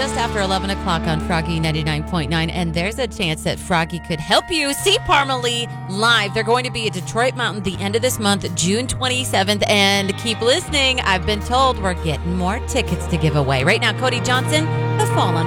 just after 11 o'clock on Froggy 99.9, and there's a chance that Froggy could help you see Parmalee live. They're going to be at Detroit Mountain the end of this month, June 27th, and keep listening. I've been told we're getting more tickets to give away. Right now, Cody Johnson, The Fall on